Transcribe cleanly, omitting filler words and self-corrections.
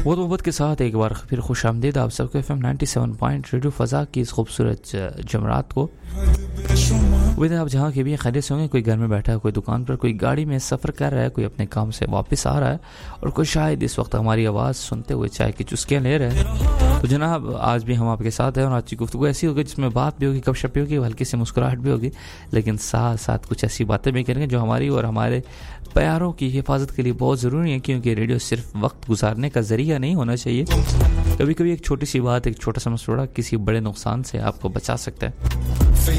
बहुत मोहब्बत के साथ एक बार फिर खुशामदीद आप सबको FM 97 पॉइंट रेडियो फ़ज़ा की इस खूबसूरत जमरात को। उम्मीद है आप जहाँ के भी खैरियत से होंगे। कोई घर में बैठा है, कोई दुकान पर, कोई गाड़ी में सफ़र कर रहा है, कोई अपने काम से वापस आ रहा है और कोई शायद इस वक्त हमारी आवाज़ सुनते हुए चाय की चुस्कियाँ ले रहे हैं। तो जनाब आज भी हम आपके साथ हैं और आज की गुफ्तगू ऐसी होगी जिसमें बात भी होगी, गपशप भी होगी, हल्की सी मुस्कुराहट भी होगी, लेकिन साथ साथ कुछ ऐसी बातें भी करेंगे जो हमारी और हमारे प्यारों की हिफाजत के लिए बहुत ज़रूरी है, क्योंकि रेडियो सिर्फ वक्त गुजारने का ज़रिया नहीं होना चाहिए। कभी कभी एक छोटी सी बात, एक छोटा सा मसला किसी बड़े नुकसान से आपको बचा सकता है।